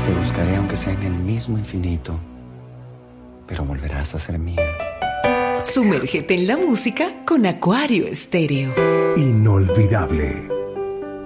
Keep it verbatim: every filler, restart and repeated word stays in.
Te buscaré aunque sea en el mismo infinito, pero volverás a ser mía. Sumérgete en la música con Acuario Estéreo. Inolvidable.